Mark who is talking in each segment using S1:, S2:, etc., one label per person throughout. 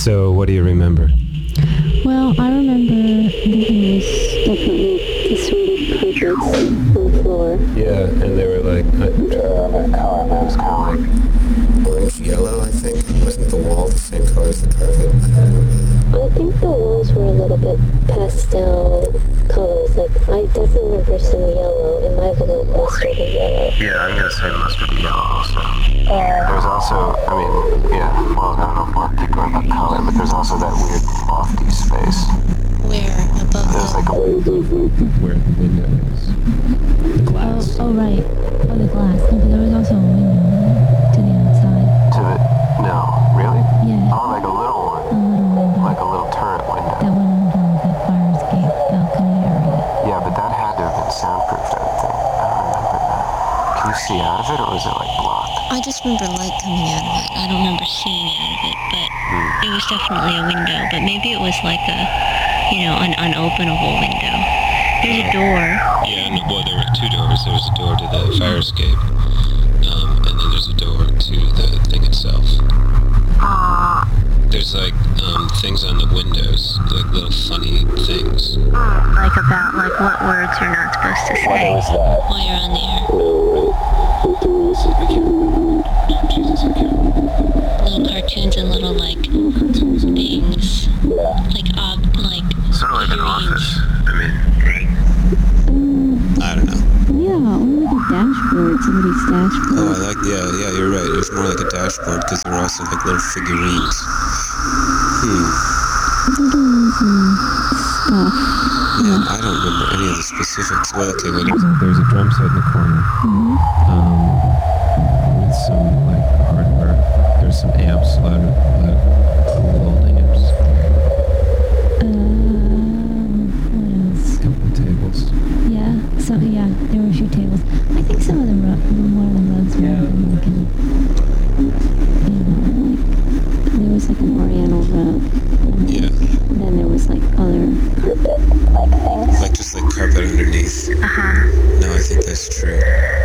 S1: So, what do you remember?
S2: Well, I remember there was definitely this sort of carpets on the floor.
S1: Yeah, and they were like, color, it was kind of like orange yellow, I think. Wasn't the wall the same color as the carpet?
S2: I think the walls were a little bit pastel colors. Like, I definitely remember some yellow. It might have been a mustard yellow.
S1: Yeah, I'm gonna say mustard yellow also. There's also, I mean, yeah, well, I don't know if we'll keep going about color, but there's also that weird lofty space.
S3: Where? Above
S1: There's like a where the window is. The glass.
S2: Oh, right. Oh, the glass. No, but there was also a window to the outside.
S1: To it? No. Really?
S2: Yeah.
S1: Oh, like a little one.
S2: A little window.
S1: Like a little turret window.
S2: That went into that fire escape balcony area.
S1: Yeah, but that had to have been soundproofed, I would think. I don't remember that. Can you see out of it, or was it like blocked?
S3: I just remember light coming out of it. I don't remember seeing out of it, but it was definitely a window. But maybe it was like a, an unopenable window. There's a door.
S1: Yeah, well, there were two doors. There was a door to the fire escape, and then there's a door to the thing itself. There's like things on the windows, like little funny things.
S3: Like about what words you're not supposed to say while you're on the air.
S1: I can't remember. Jesus, I can't remember.
S3: Little cartoons and little things. Like
S1: Sort of like an office. I mean, right? I don't know.
S2: Yeah, or like a dashboard, somebody's dashboard.
S1: Oh, yeah, you're right. It was more like a dashboard because there were also like little figurines.
S2: Stuff.
S1: Yeah, I don't remember any of the specifics. Well, okay, there's a drum set in the corner. With some like hardware. There's some amps, loud old amps.
S2: What else?
S1: A couple of tables.
S2: Yeah, there were a few tables. I think some of the one of the rugs were like there was like an oriental rug.
S1: Yeah.
S2: And then there was like other carpet-like things.
S1: Like just like carpet underneath. No, I think that's true.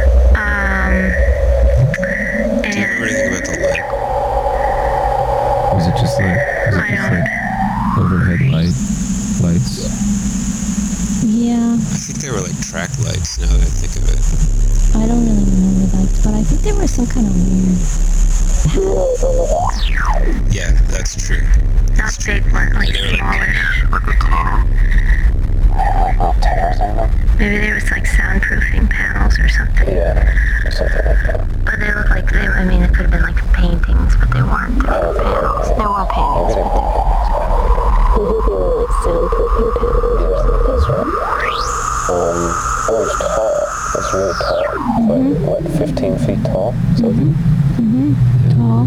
S1: Do you remember anything about the light? Was it just like overhead lights?
S2: Yeah.
S1: I think they were like track lights now that I think of it.
S2: I don't really remember that, but I think there was some kind of weird panels on the wall.
S1: Yeah, that's true.
S3: not big ones, like smallish.
S1: Like retaining. Like little tears in them.
S3: Maybe there was like soundproofing panels or something.
S1: Yeah, or something like that.
S3: But they look like it could have been like paintings, but they weren't. They were panels. They were paintings, but they weren't.
S2: Maybe they were like soundproofing panels or something.
S1: It was tall. It's really tall. Like, what, 15 feet tall? Something?
S2: Tall.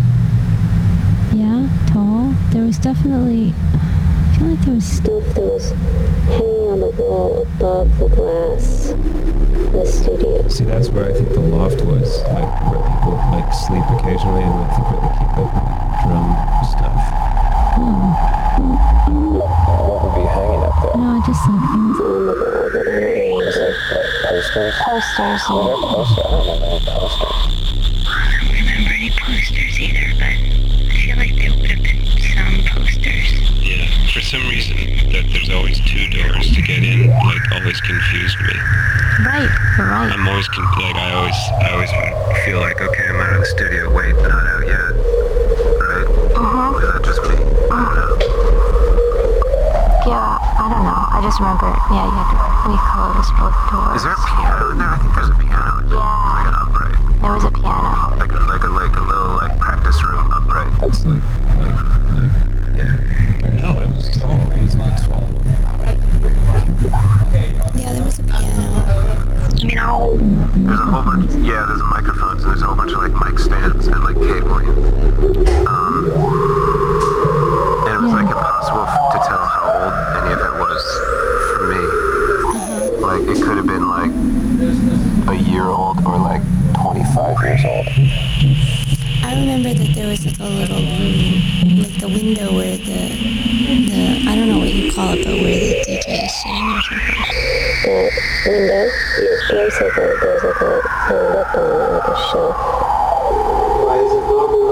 S2: Yeah, tall. There was definitely, I feel like there was stuff that was hanging on the wall above the glass in the studio.
S1: See, that's where I think the loft was, like where people like sleep occasionally, and I think where they keep the drum stuff. What would be hanging up there?
S2: No, just some things on the wall that I don't
S1: Just like posters?
S2: Posters.
S1: Oh, they're posters. I don't remember any posters.
S3: I don't remember any posters either, but I feel like there would have been some posters.
S1: Yeah, for some reason that there's always two doors to get in, like, always confused me.
S3: Right, you're right.
S1: I'm always I always feel like, okay, I'm out of the studio. Wait, not out yet. Right? Or is that just me? I don't know.
S3: Yeah, I don't know. I just remember, we closed both doors.
S1: Is there a piano in there? I think there's a piano in there.
S3: Yeah.
S1: Like an upright.
S3: There was a piano.
S1: Like a little like practice room upright. That's like yeah. No, it was tall. It was like 12.
S3: Yeah, there was a piano.
S1: There's a whole bunch. Yeah, there's microphones and there's a whole bunch of like mic stands and like cabling. And it was like impossible to tell how old any of it was for me. Like it could have been like a year old or like 25 years old.
S3: I remember that there was like a little room, like the window where the I don't know what you call it, but where the DJ is sitting or something.
S2: The window? There's like a lip on it, like a shelf.
S4: Why is it normal